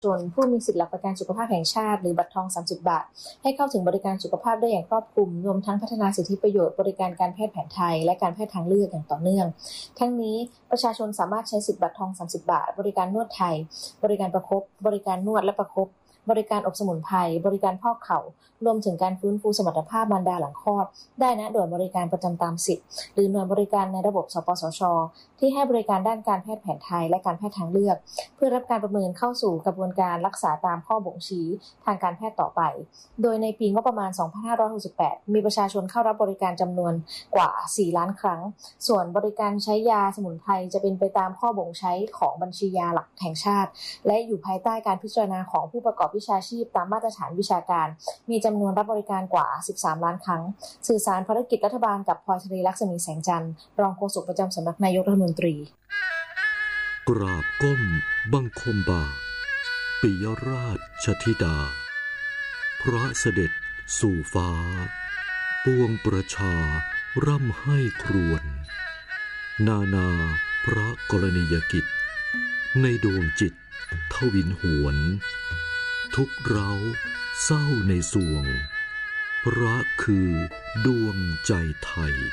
ชนผู้มีสิทธิหลักประกันสุขภาพแห่งชาติหรือบัตรทอง30 บาทให้เข้าถึงบริการสุขภาพได้อย่างครอบคลุมรวมทั้งพัฒนาสิทธิประโยชน์บริการการแพทย์แผนไทยและการแพทย์ทางเลือกอย่างต่อเนื่องทั้งนี้ประชาชนสามารถใช้สิทธิบัตรทอง30 บาทบริการนวดไทยบริการประคบบริการนวดและประคบบริการอบสมุนไพรบริการพอกเข่ารวมถึงการฟื้นฟูสมรรถภาพมารดาหลังคลอดได้ณหน่วยบริการประจำตามสิทธิ์หรือหน่วยบริการในระบบสปสช.ที่ให้บริการด้านการแพทย์แผนไทยและการแพทย์ทางเลือกเพื่อรับการประเมินเข้าสู่กระบวนการรักษาตามข้อบ่งชี้ทางการแพทย์ต่อไปโดยในปีงบประมาณ 2568 มีประชาชนเข้ารับบริการจำนวนกว่า 4 ล้านครั้งส่วนบริการใช้ยาสมุนไพรจะเป็นไปตามข้อบ่งใช้ของบัญชียาหลักแห่งชาติและอยู่ภายใต้การพิจารณาของผู้ประกอบวิชาชีพตามมาตรฐานวิชาการมีจำนวนรับบริการกว่า 13 ล้านครั้งสื่อสารภารกิจรัฐบาลกับพลอยทะเลลักษมีแสงจันทร์รองโฆษกประจำสำนักนายกรัฐมนตรีกราบก้มบังคมบาทปิยราชธิดาพระเสด็จสู่ฟ้าปวงประชาร่ำให้ครวญนาพระกรณียกิจในดวงจิตทวินหวนทุกเร้าเศร้าในสวงพระคือดวงใจไทย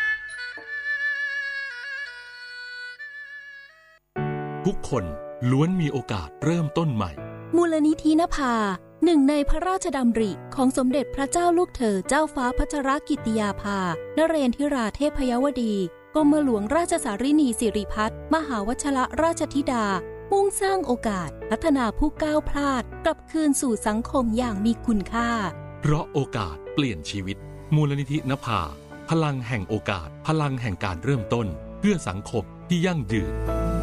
ทุกคนล้วนมีโอกาสเริ่มต้นใหม่มูลนิธินภาหนึ่งในพระราชดำริของสมเด็จพระเจ้าลูกเธอเจ้าฟ้าพัชรกิติยาภานเรนทิราเทพยวดีกรมหลวงราชสารินีสิริพัฒน์มหาวชิรราชธิดามุ่งสร้างโอกาสพัฒนาผู้ก้าวพลาดกลับคืนสู่สังคมอย่างมีคุณค่าเพราะโอกาสเปลี่ยนชีวิตมูลนิธินภาพลังแห่งโอกาสพลังแห่งการเริ่มต้นเพื่อสังคมที่ยั่งยืน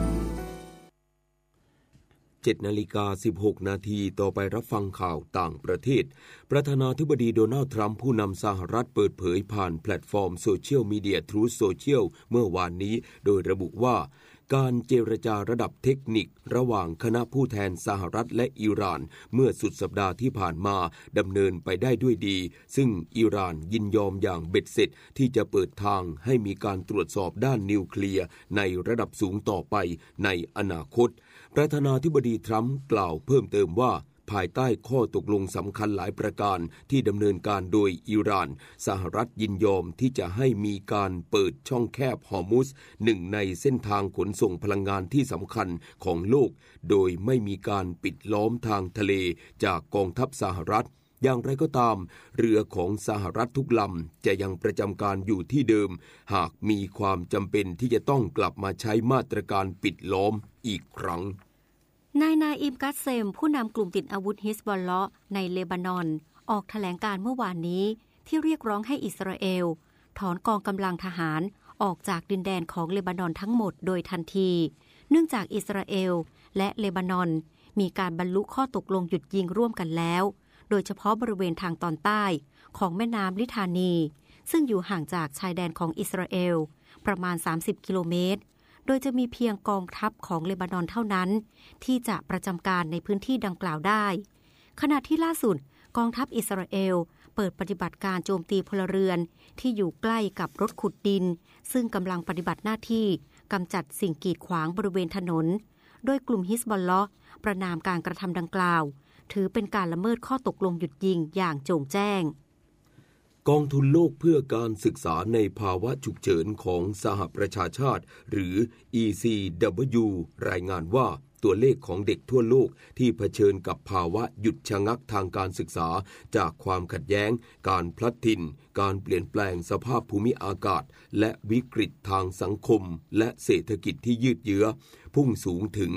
7:16 นาทีต่อไปรับฟังข่าวต่างประเทศประธานาธิบดีโดนัลด์ทรัมป์ผู้นำสหรัฐเปิดเผยผ่านแพลตฟอร์มโซเชียลมีเดีย Truth Social เมื่อวานนี้โดยระบุว่าการเจรจาระดับเทคนิคระหว่างคณะผู้แทนสหรัฐและอิหร่านเมื่อสุดสัปดาห์ที่ผ่านมาดำเนินไปได้ด้วยดีซึ่งอิหร่านยินยอมอย่างเบ็ดเสร็จที่จะเปิดทางให้มีการตรวจสอบด้านนิวเคลียร์ในระดับสูงต่อไปในอนาคตประธานาธิบดีทรัมป์กล่าวเพิ่มเติมว่าภายใต้ข้อตกลงสำคัญหลายประการที่ดำเนินการโดยอิหร่านสหรัฐยินยอมที่จะให้มีการเปิดช่องแคบฮอร์มุซหนึ่งในเส้นทางขนส่งพลังงานที่สำคัญของโลกโดยไม่มีการปิดล้อมทางทะเลจากกองทัพสหรัฐอย่างไรก็ตามเรือของสหรัฐทุกลำจะยังประจำการอยู่ที่เดิมหากมีความจำเป็นที่จะต้องกลับมาใช้มาตรการปิดล้อมอีกครั้งนายนาอิมกัสเซมผู้นำกลุ่มติดอาวุธฮิซบอลเลาะห์ในเลบานอนออกแถลงการเมื่อวานนี้ที่เรียกร้องให้อิสราเอลถอนกองกำลังทหารออกจากดินแดนของเลบานอนทั้งหมดโดยทันทีเนื่องจากอิสราเอลและเลบานอนมีการบรรลุข้อตกลงหยุดยิงร่วมกันแล้วโดยเฉพาะบริเวณทางตอนใต้ของแม่น้ำลิธานีซึ่งอยู่ห่างจากชายแดนของอิสราเอลประมาณ30กิโลเมตรโดยจะมีเพียงกองทัพของเลบานอนเท่านั้นที่จะประจำการในพื้นที่ดังกล่าวได้ขณะที่ล่าสุดกองทัพอิสราเอลเปิดปฏิบัติการโจมตีพลเรือนที่อยู่ใกล้กับรถขุดดินซึ่งกำลังปฏิบัติหน้าที่กำจัดสิ่งกีดขวางบริเวณถนนโดยกลุ่มฮิซบอลเลาะห์ประณามการกระทำดังกล่าวถือเป็นการละเมิดข้อตกลงหยุดยิงอย่างโจ่งแจ้งกองทุนโลกเพื่อการศึกษาในภาวะฉุกเฉินของสหประชาชาติหรือ ECW รายงานว่าตัวเลขของเด็กทั่วโลกที่เผชิญกับภาวะหยุดชะงักทางการศึกษาจากความขัดแย้งการพลัดถิ่นการเปลี่ยนแปลงสภาพภูมิอากาศและวิกฤตทางสังคมและเศรษฐกิจที่ยืดเยื้อพุ่งสูงถึง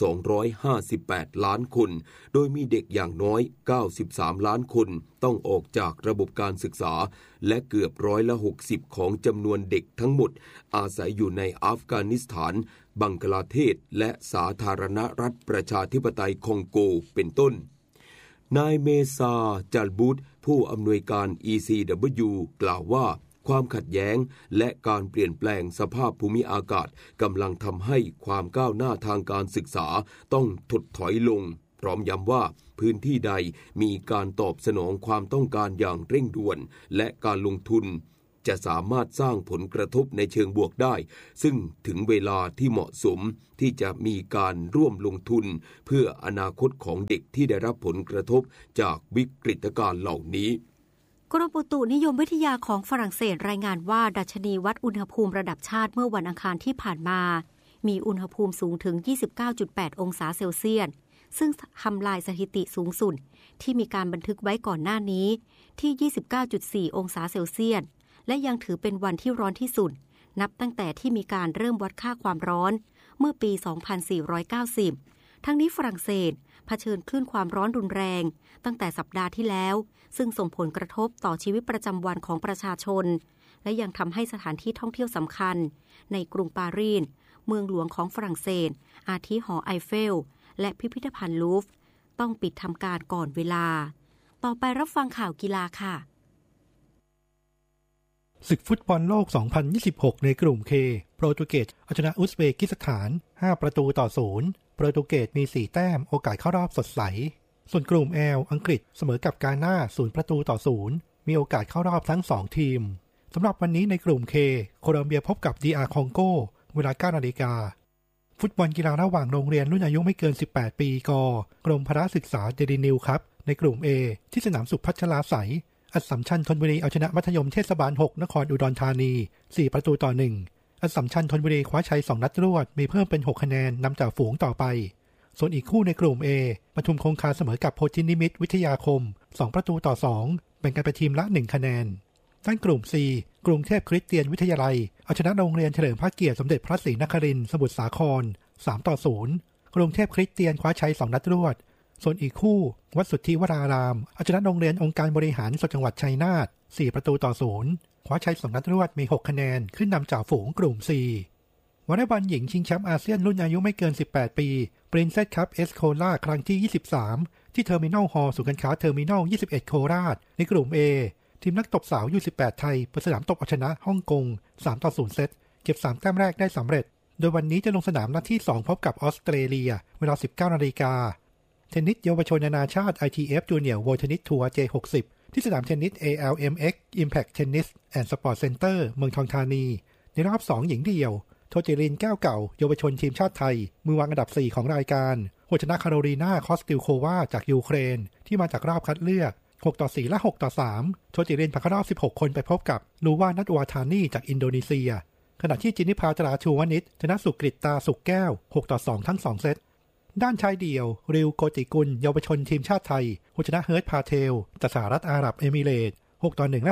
258ล้านคนโดยมีเด็กอย่างน้อย93ล้านคนต้องออกจากระบบการศึกษาและเกือบ60%ของจำนวนเด็กทั้งหมดอาศัยอยู่ในอัฟกานิสถานบังกลาเทศและสาธารณรัฐประชาธิปไตยคองโกเป็นต้นนายเมซาจัลบุตผู้อำนวยการ ECW กล่าวว่าความขัดแย้งและการเปลี่ยนแปลงสภาพภูมิอากาศกำลังทำให้ความก้าวหน้าทางการศึกษาต้องถดถอยลงพร้อมย้ำว่าพื้นที่ใดมีการตอบสนองความต้องการอย่างเร่งด่วนและการลงทุนจะสามารถสร้างผลกระทบในเชิงบวกได้ซึ่งถึงเวลาที่เหมาะสมที่จะมีการร่วมลงทุนเพื่ออนาคตของเด็กที่ได้รับผลกระทบจากวิกฤตการณ์เหล่านี้กรมอุตุนิยมวิทยาของฝรั่งเศสรายงานว่าดัชนีวัดอุณหภูมิระดับชาติเมื่อวันอังคารที่ผ่านมามีอุณหภูมิสูงถึง 29.8 องศาเซลเซียสซึ่งทำลายสถิติสูงสุดที่มีการบันทึกไว้ก่อนหน้านี้ที่ 29.4 องศาเซลเซียสและยังถือเป็นวันที่ร้อนที่สุดนับตั้งแต่ที่มีการเริ่มวัดค่าความร้อนเมื่อปี 2490 ทั้งนี้ฝรั่งเศสเผชิญคลื่นความร้อนรุนแรงตั้งแต่สัปดาห์ที่แล้วซึ่งส่งผลกระทบต่อชีวิตประจำวันของประชาชนและยังทำให้สถานที่ท่องเที่ยวสำคัญในกรุงปารีสเมืองหลวงของฝรั่งเศสอาทิหอไอเฟลและพิพิธภัณฑ์ลูฟร์ต้องปิดทำการก่อนเวลาต่อไปรับฟังข่าวกีฬาค่ะศึกฟุตบอลโลก 2026 ในกลุ่ม K โปรตุเกสเอาชนะอุซเบกิสถาน 5-0 โปรตุเกสมี 4 แต้มโอกาสเข้ารอบสดใสส่วนกลุ่ม L อังกฤษเสมอกับกาน่า 0-0 มีโอกาสเข้ารอบทั้ง 2 ทีมสำหรับวันนี้ในกลุ่ม K โคลอมเบียพบกับ DR คองโกเวลา 9 นาฬิกาฟุตบอลกีฬาระหว่างโรงเรียนรุ่นอายุไม่เกิน 18 ปีกกรมพละศึกษาเดลินิวครับในกลุ่ม A ที่สนามสุพัชราไสยอัสสัมชัญธนบุรีเอาชนะมัธยมเทศบาล 6 นครอุดรธานี 4-1 อัสสัมชัญธนบุรีคว้าชัย 2 นัดรวดมีเพิ่มเป็น 6 คะแนนนำจ่าฝูงต่อไปส่วนอีกคู่ในกลุ่ม A ปทุมคงคาเสมอกับโพธินิมิตรวิทยาคม 2-2 แบ่งกันเป็นทีมละ 1 คะแนนด้านกลุ่ม C กรุงเทพคริสเตียนวิทยาลัยเอาชนะโรงเรียนเฉลิมพระเกียรติสมเด็จพระศรีนครินทร์สมุทรสาคร 3-0 กรุงเทพคริสเตียนคว้าชัย 2 นัดรวดส่วนอีกคู่วัดสุทธิวรารามเอาชนะโรงเรียนองค์การบริหารส่วนจังหวัดชัยนาท 4-0 คว้าชัย 2 นัดรวดมี 6 คะแนนขึ้นนำจ่าฝูงกลุ่ม C วอลเลย์บอลหญิงชิงแชมป์อาเซียนรุ่นอายุไม่เกิน 18 ปี Princess Cup เอสโคลาครั้งที่ 23 ที่เทอร์มินัลฮอลล์ศูนย์การค้าเทอร์มินัล 21 โคราชในกลุ่ม A ทีมนักตบสาว U18 ไทยเปิดสนามตบเอาชนะฮ่องกง 3-0 เซตเก็บ 3 แต้มแรกได้สำเร็จโดยวันนี้จะลงสนามนัดที่ 2 พบกับออสเตรเลียเวลา 19 นาฬิกาเทนนิสเยาวชนนานาชาติ ITF Junior World Tennis Tour J60 ที่สนามเทนนิส ALMX Impact Tennis and Sport Center เมืองทองธานีในรอบ 2 หญิงเดี่ยวโทจิรินแก้วเก่าเยาวชนทีมชาติไทยมือวางอันดับ 4 ของรายการหัวชนะคาโรลีนาคอสติลโควาจากยูเครนที่มาจากรอบคัดเลือก 6-4 และ 6-3 โทจิรินผ่านเข้ารอบ 16 คนไปพบกับลูวานัทวาธานีจากอินโดนีเซียขณะที่จินิพาตราชูวนิชชนะสุกฤตตาสุกแก้ว 6-2 ทั้ง 2 เซตด้านชายเดี่ยวริวโกติกุลเยาวชนทีมชาติไทยหัวชนะเฮิร์ตพาเทลจากสหรัฐอาหรับเอมิเรตส์ 6-1 และ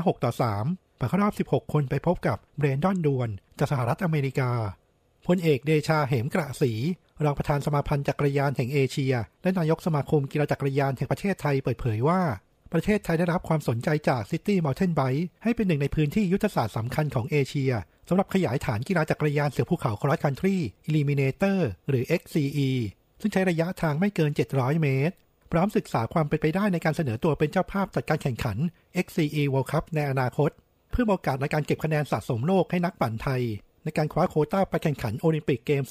6-3 ผ่านเข้ารอบ 16 คนไปพบกับเบรนดอนดวนจากสหรัฐอเมริกาพลเอกเดชาเหมกระศรีรองประธานสมาพันธ์จักรยานแห่งเอเชียและนายกสมาคมกีฬาจักรยานแห่งประเทศไทยเปิดเผยว่าประเทศไทยได้รับความสนใจจาก City Mountain Bike ให้เป็นหนึ่งในพื้นที่ยุทธศาสตร์สำคัญของเอเชียสำหรับขยายฐานกีฬาจักรยานเสือภูเขา Cross Country Eliminator หรือ XCE ซึ่งใช้ระยะทางไม่เกิน 700 เมตรพร้อมศึกษาความเป็นไปได้ในการเสนอตัวเป็นเจ้าภาพจัดการแข่งขัน XCE World Cup ในอนาคตเพื่อโอกาสในการเก็บคะแนนสะสมโลกให้นักปั่นไทยในการคว้าโควต้าไปแข่งขันโอลิมปิกเกม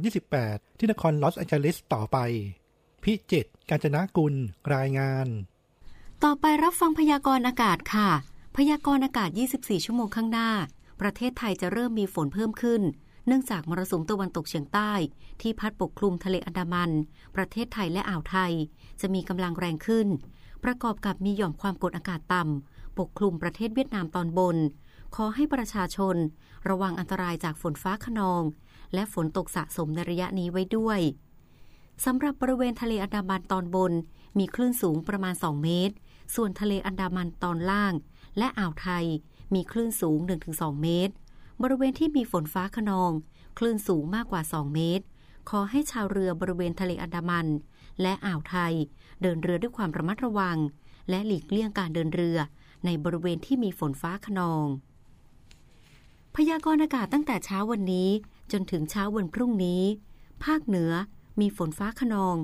2028 ที่นครลอสแอนเจลิสต่อไปพิจิตร กาญจนกุลรายงานต่อไปรับฟังพยากรณ์อากาศค่ะพยากรณ์อากาศ 24 ชั่วโมงข้างหน้าประเทศไทยจะเริ่มมีฝนเพิ่มขึ้นเนื่องจากมรสุมตะวันตกเฉียงใต้ที่พัดปกคลุมทะเลอันดามันประเทศไทยและอ่าวไทยจะมีกำลังแรงขึ้นประกอบกับมีหย่อมความกดอากาศต่ำปกคลุมประเทศเวียดนามตอนบนขอให้ประชาชนระวังอันตรายจากฝนฟ้าคะนองและฝนตกสะสมในระยะนี้ไว้ด้วยสำหรับบริเวณทะเลอันดามันตอนบนมีคลื่นสูงประมาณ2เมตรส่วนทะเลอันดามันตอนล่างและอ่าวไทยมีคลื่นสูง 1-2 เมตรบริเวณที่มีฝนฟ้าคะนองคลื่นสูงมากกว่า2เมตรขอให้ชาวเรือบริเวณทะเลอันดามันและอ่าวไทยเดินเรือด้วยความระมัดระวังและหลีกเลี่ยงการเดินเรือในบริเวณที่มีฝนฟ้าคะนองพยากรณ์อากาศตั้งแต่เช้าวันนี้จนถึงเช้าวันพรุ่งนี้ภาคเหนือมีฝนฟ้าคะนอง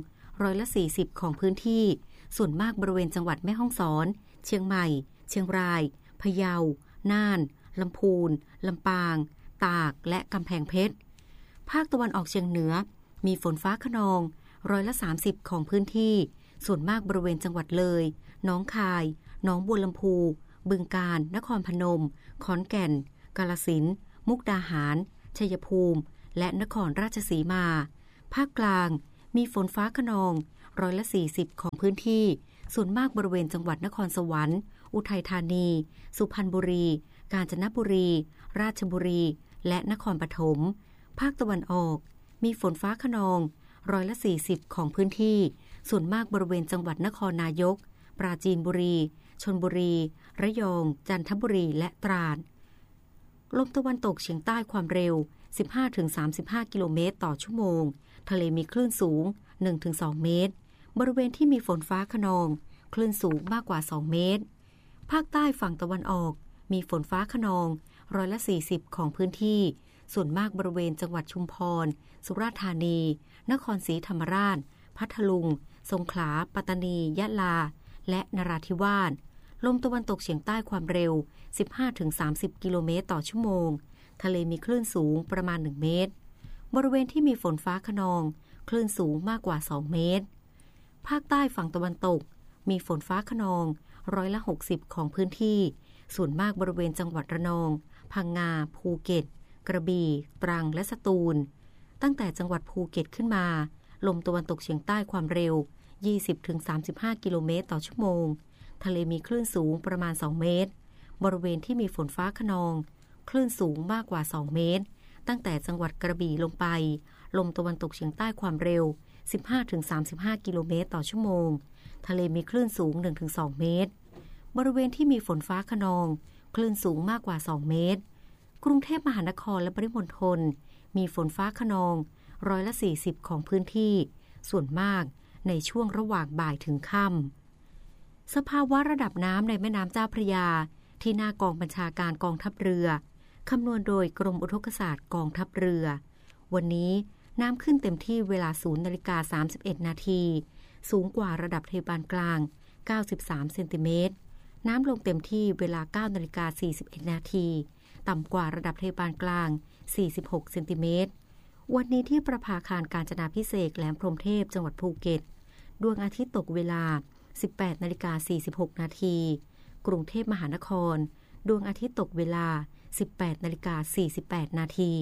140%ของพื้นที่ส่วนมากบริเวณจังหวัดแม่ฮ่องสอนเชียงใหม่เชียงรายพะเยาน่านลำพูนลำปางตากและกำแพงเพชรภาคตะวันออกเฉียงเหนือมีฝนฟ้าคะนอง30%ของพื้นที่ส่วนมากบริเวณจังหวัดเลยหนองคายหนองบัวลำพูบึงกาฬ นครพนม ขอนแก่น กาฬสินธุ์ มุกดาหาร ชัยภูมิ และนครราชสีมา ภาคกลางมีฝนฟ้าคะนอง40%ของพื้นที่ส่วนมากบริเวณจังหวัดนครสวรรค์ อุทัยธานี สุพรรณบุรี กาญจนบุรี ราชบุรี และนครปฐม ภาคตะวันออกมีฝนฟ้าคะนอง40%ของพื้นที่ส่วนมากบริเวณจังหวัดนครนายก ปราจีนบุรี ชลบุรี ระยอง จันทบุรี และตราด ลมตะวันตกเฉียงใต้ความเร็ว 15-35 กิโลเมตรต่อชั่วโมงทะเลมีคลื่นสูง 1-2 เมตรบริเวณที่มีฝนฟ้าคะนองคลื่นสูงมากกว่า2เมตรภาคใต้ฝั่งตะวันออกมีฝนฟ้าคะนอง40%ของพื้นที่ส่วนมากบริเวณจังหวัดชุมพรสุราษฎร์ธานีนครศรีธรรมราชพัทลุงสงขลาปัตตานียะลาและนราธิวาสลมตะวันตกเฉียงใต้ความเร็ว 15-30 กิโลเมตรต่อชั่วโมงทะเลมีคลื่นสูงประมาณ1เมตรบริเวณที่มีฝนฟ้าคะนองคลื่นสูงมากกว่า2เมตรภาคใต้ฝั่งตะวันตกมีฝนฟ้าคะนอง60%ของพื้นที่ส่วนมากบริเวณจังหวัดระนองพังงาภูเก็ตกระบี่ตรังและสตูลตั้งแต่จังหวัดภูเก็ตขึ้นมาลมตะวันตกเฉียงใต้ความเร็ว 20-35 กิโลเมตรต่อชั่วโมงทะเลมีคลื่นสูงประมาณ2เมตรบริเวณที่มีฝนฟ้าคะนองคลื่นสูงมากกว่า2เมตรตั้งแต่จังหวัดกระบี่ลงไปลมตะวันตกเฉียงใต้ความเร็ว 15-35 กิโลเมตรต่อชั่วโมงทะเลมีคลื่นสูง 1-2 เมตรบริเวณที่มีฝนฟ้าคะนองคลื่นสูงมากกว่า2เมตรกรุงเทพมหานครและปริมณฑลมีฝนฟ้าคะนอง40%ของพื้นที่ส่วนมากในช่วงระหว่างบ่ายถึงค่ำสภาวะระดับน้ำในแม่น้ำเจ้าพระยาที่หน้ากองบัญชาการกองทัพเรือคำนวณโดยกรมอุทกศาสตร์กองทัพเรือวันนี้น้ำขึ้นเต็มที่เวลา 0:31 นาทีสูงกว่าระดับทะเลปานกลาง93เซนติเมตรน้ำลงเต็มที่เวลา 9:41 นาทีต่ำกว่าระดับทะเลปานกลาง46เซนติเมตรวันนี้ที่ประภาคารกาญจนาภิเษกแหลมพรหมเทพจังหวัดภูเก็ตดวงอาทิตย์ตกเวลา 18:46 นาทีกรุงเทพมหานครดวงอาทิตย์ตกเวลา 18:48 นาที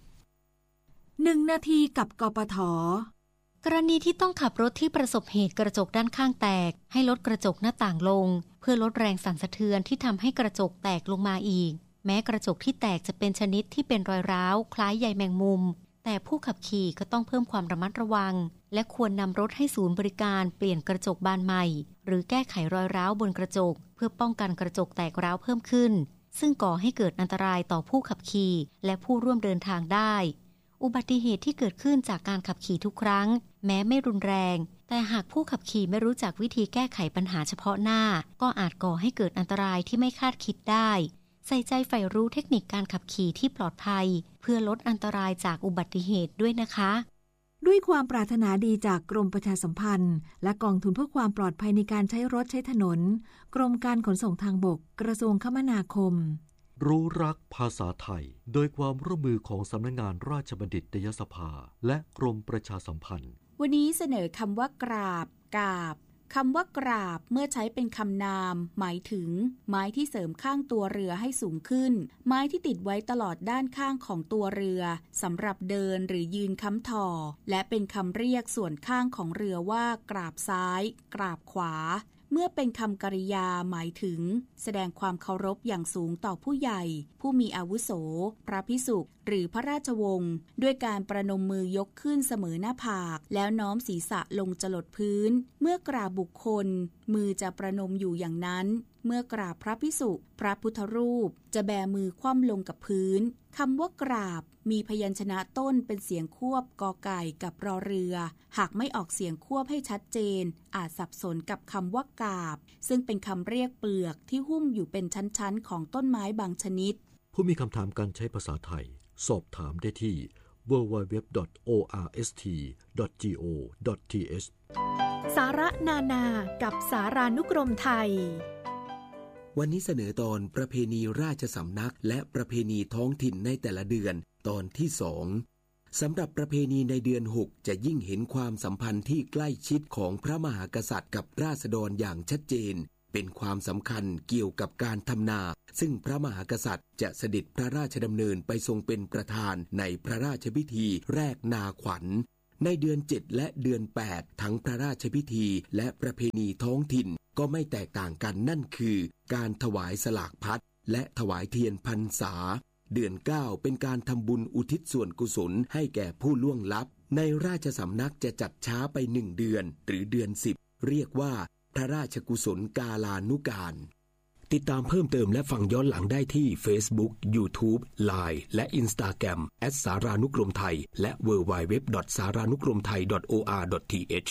1 นาทีกับกปท. กรณีที่ต้องขับรถที่ประสบเหตุกระจกด้านข้างแตกให้ลดกระจกหน้าต่างลงเพื่อลดแรงสั่นสะเทือนที่ทำให้กระจกแตกลงมาอีกแม้กระจกที่แตกจะเป็นชนิดที่เป็นรอยร้าวคล้ายใยแมงมุมแต่ผู้ขับขี่ก็ต้องเพิ่มความระมัดระวังและควรนำรถให้ศูนย์บริการเปลี่ยนกระจกบานใหม่หรือแก้ไขรอยร้าวบนกระจกเพื่อป้องกันกระจกแตกร้าวเพิ่มขึ้นซึ่งก่อให้เกิดอันตรายต่อผู้ขับขี่และผู้ร่วมเดินทางได้อุบัติเหตุที่เกิดขึ้นจากการขับขี่ทุกครั้งแม้ไม่รุนแรงแต่หากผู้ขับขี่ไม่รู้จักวิธีแก้ไขปัญหาเฉพาะหน้าก็อาจก่อให้เกิดอันตรายที่ไม่คาดคิดได้ใส่ใจใฝ่รู้เทคนิคการขับขี่ที่ปลอดภัยเพื่อลดอันตรายจากอุบัติเหตุด้วยนะคะด้วยความปรารถนาดีจากกรมประชาสัมพันธ์และกองทุนเพื่อความปลอดภัยในการใช้รถใช้ถนนกรมการขนส่งทางบกกระทรวงคมนาคมรู้รักภาษาไทยโดยความร่วมมือของสำนักงานราชบัณฑิตยสภาและกรมประชาสัมพันธ์วันนี้เสนอคำว่ากราบกาบคำว่ากราบเมื่อใช้เป็นคำนามหมายถึงไม้ที่เสริมข้างตัวเรือให้สูงขึ้นไม้ที่ติดไว้ตลอดด้านข้างของตัวเรือสำหรับเดินหรือยืนค้ำถ่อและเป็นคำเรียกส่วนข้างของเรือว่ากราบซ้ายกราบขวาเมื่อเป็นคำกริยาหมายถึงแสดงความเคารพอย่างสูงต่อผู้ใหญ่ผู้มีอาวุโสพระภิกษุหรือพระราชวงศ์ด้วยการประนมมือยกขึ้นเสมอหน้าผากแล้วน้อมศีรษะลงจรดพื้นเมื่อกราบบุคคลมือจะประนมอยู่อย่างนั้นเมื่อกราบพระภิกษุพระพุทธรูปจะแบมือคว่ำลงกับพื้นคำว่ากราบมีพยัญชนะต้นเป็นเสียงควบกอไก่กับรอเรือหากไม่ออกเสียงควบให้ชัดเจนอาจสับสนกับคำว่ากาบซึ่งเป็นคำเรียกเปลือกที่หุ้มอยู่เป็นชั้นๆของต้นไม้บางชนิดผู้มีคำถามการใช้ภาษาไทยสอบถามได้ที่ www.orst.go.th สาระนานากับสารานุกรมไทยวันนี้เสนอตอนประเพณีราชสำนักและประเพณีท้องถิ่นในแต่ละเดือนตอนที่2สำหรับประเพณีในเดือน6จะยิ่งเห็นความสัมพันธ์ที่ใกล้ชิดของพระมหากษัตริย์กับราษฎรอย่างชัดเจนเป็นความสำคัญเกี่ยวกับการทำนาซึ่งพระมหากษัตริย์จะเสด็จพระราชดำเนินไปทรงเป็นประธานในพระราชพิธีแรกนาขวัญในเดือน7และเดือน8ทั้งพระราชพิธีและประเพณีท้องถิ่นก็ไม่แตกต่างกันนั่นคือการถวายสลากพัดและถวายเทียนพรรษาเดือน9เป็นการทำบุญอุทิศส่วนกุศลให้แก่ผู้ล่วงลับในราชสำนักจะจัดช้าไป1 เดือนหรือเดือน10เรียกว่าพระราชกุศลกาลานุการติดตามเพิ่มเติมและฟังย้อนหลังได้ที่ Facebook, YouTube, Line และ Instagram @ สารานุกรมไทยและ www.saranukromthai.or.th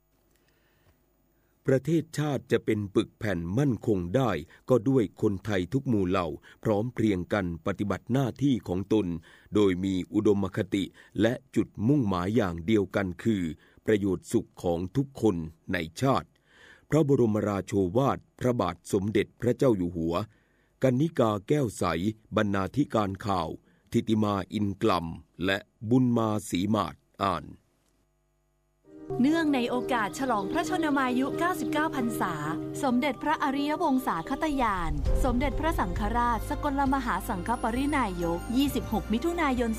ประเทศชาติจะเป็นปึกแผ่นมั่นคงได้ก็ด้วยคนไทยทุกหมู่เหล่าพร้อมเพรียงกันปฏิบัติหน้าที่ของตนโดยมีอุดมคติและจุดมุ่งหมายอย่างเดียวกันคือประโยชน์สุขของทุกคนในชาติพระบรมราโชวาทพระบาทสมเด็จพระเจ้าอยู่หัวกนิกาแก้วใสบรรณาธิการข่าวธิติมาอินกล่ำและบุญมาศรีมาศอ่านเนื่องในโอกาสฉลองพระชนมายุ 99 พรรษาสมเด็จพระอริยวงศาคตญาณสมเด็จพระสังฆราชสกลมหาสังฆปรินายก 26 มิถุนายน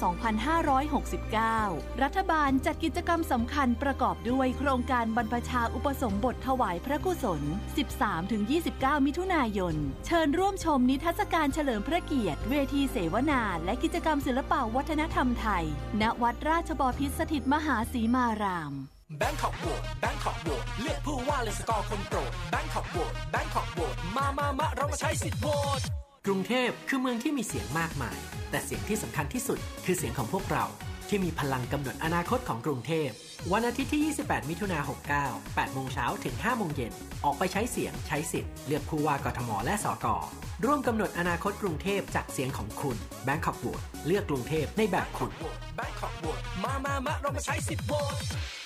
2569 รัฐบาลจัดกิจกรรมสำคัญประกอบด้วยโครงการบรรพชาอุปสมบทถวายพระกุศล 13-29 มิถุนายนเชิญร่วมชมนิทรรศการเฉลิมพระเกียรติเวทีเสวนาและกิจกรรมศิลปวัฒนธรรมไทยณวัดราชบพิตรสถิตมหาสีมารามแบงคอกโหวตแบงคอกโหวตเลือกผู้ว่าเลยสกอร์คนโปรดแบงคอกโหวตแบงคอกโหวตมาเรามาใช้สิทธิ์โหวตกรุงเทพคือเมืองที่มีเสียงมากมายแต่เสียงที่สำคัญที่สุดคือเสียงของพวกเราที่มีพลังกำหนดอนาคตของกรุงเทพวันอาทิตย์ที่ 28 มิถุนายน 69 8 โมงเช้าถึง 5 โมงเย็นออกไปใช้เสียงใช้สิทธิ์เลือกผู้ว่ากทมและสกร่วมกำหนดอนาคตกรุงเทพจากเสียงของคุณแบงคอกโหวตเลือกกรุงเทพในแบบคุณแบงคอกโหวตมาเรามาใช้สิทธิ์โหวต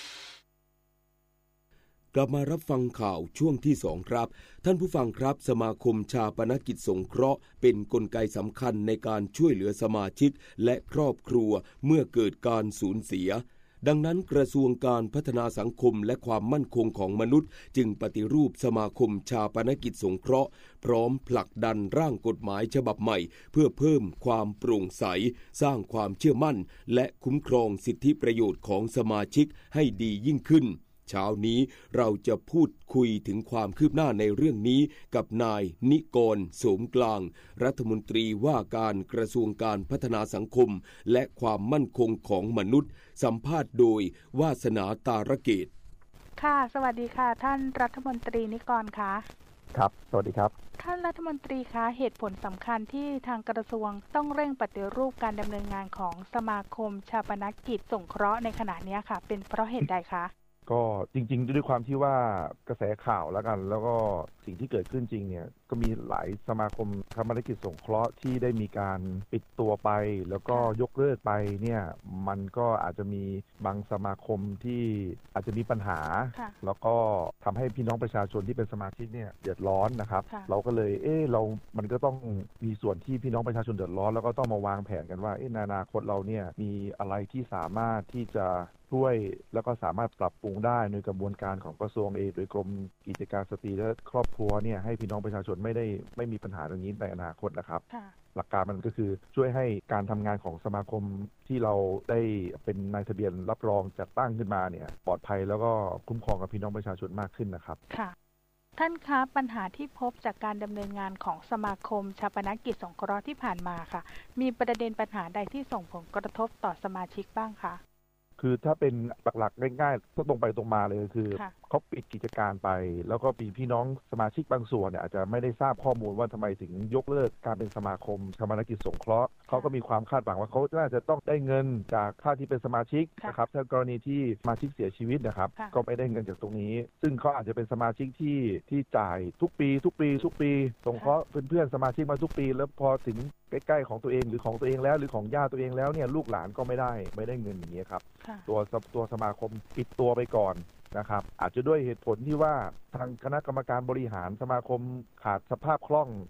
กลับมารับฟังข่าวช่วงที่2ครับท่านผู้ฟังครับสมาคมชาปนกิจสงเคราะห์เป็นกลไกสำคัญในการช่วยเหลือสมาชิกและครอบครัวเมื่อเกิดการสูญเสียดังนั้นกระทรวงการพัฒนาสังคมและความมั่นคงของมนุษย์จึงปฏิรูปสมาคมชาปนกิจสงเคราะห์พร้อมผลักดันร่างกฎหมายฉบับใหม่เพื่อเพิ่มความโปร่งใสสร้างความเชื่อมั่นและคุ้มครองสิทธิประโยชน์ของสมาชิกให้ดียิ่งขึ้นเช้านี้เราจะพูดคุยถึงความคืบหน้าในเรื่องนี้กับนายนิกรโสมกลางรัฐมนตรีว่าการกระทรวงการพัฒนาสังคมและความมั่นคงของมนุษย์สัมภาษณ์โดยวาสนาตาระเกตค่ะสวัสดีค่ะท่านรัฐมนตรีนิกรคะครับสวัสดีครับท่านรัฐมนตรีคะเหตุผลสำคัญที่ทางกระทรวงต้องเร่งปฏิรูปการดำเนินงานของสมาคมชาปนกิจสงเคราะห์ในขณะนี้ค่ะเป็นเพราะเหตุใดคะก็จริงๆด้วยความที่ว่ากระแสข่าวแล้วกันแล้วก็สิ่งที่เกิดขึ้นจริงเนี่ยก็มีหลายสมาคมชาปนกิจสงเคราะห์ที่ได้มีการปิดตัวไปแล้วก็ยกเลิกไปเนี่ยมันก็อาจจะมีบางสมาคมที่อาจจะมีปัญหาแล้วก็ทำให้พี่น้องประชาชนที่เป็นสมาชิกเนี่ยเดือดร้อนนะครับเราก็เลยมันก็ต้องมีส่วนที่พี่น้องประชาชนเดือดร้อนแล้วก็ต้องมาวางแผนกันว่าในอนาคตเราเนี่ยมีอะไรที่สามารถที่จะช่วยแล้วก็สามารถปรับปรุงได้ในกระบวนการของกระทรวงโดยกรมกิจการสตรีและครอบครัวเนี่ยให้พี่น้องประชาชนไม่มีปัญหาตรงนี้ในอนาคตนะครับหลักการมันก็คือช่วยให้การทำงานของสมาคมที่เราได้เป็นนายทะเบียนรับรองจัดตั้งขึ้นมาเนี่ยปลอดภัยแล้วก็คุ้มครองกับพี่น้องประชาชนมากขึ้นนะครับค่ะท่านคะปัญหาที่พบจากการดำเนินงานของสมาคมชาปนกิจสงเคราะห์ที่ผ่านมาค่ะมีประเด็นปัญหาใดที่ส่งผลกระทบต่อสมาชิกบ้างคะคือถ้าเป็นหลักๆง่ายๆก็ตรงไปตรงมาเลยคือเขาปิดกิจการไปแล้วก็มีพี่น้องสมาชิกบางส่วนเนี่ยอาจจะไม่ได้ทราบข้อมูลว่าทำไมถึงยกเลิกการเป็นสมาคมชาปนกิจสงเคราะห์เขาก็มีความคาดหวังว่าเขาน่าจะต้องได้เงินจากค่าที่เป็นสมาชิกนะครับถ้ากรณีที่สมาชิกเสียชีวิตนะครับก็ไม่ได้เงินจากตรงนี้ซึ่งเขาอาจจะเป็นสมาชิกที่จ่ายทุกปีสงเคราะห์เพื่อนๆสมาชิกมาทุกปีแล้วพอถึงใกล้ๆของตัวเองหรือของตัวเองแล้วหรือของญาติตัวเองแล้วเนี่ยลูกหลานก็ไม่ได้เงินอย่างนี้ครับตัวสมาคมปิดตัวไปก่อนนะครับอาจจะด้วยเหตุผลที่ว่าทางคณะกรรมการบริหารสมาคมขาดสภาพคล่องเก็บ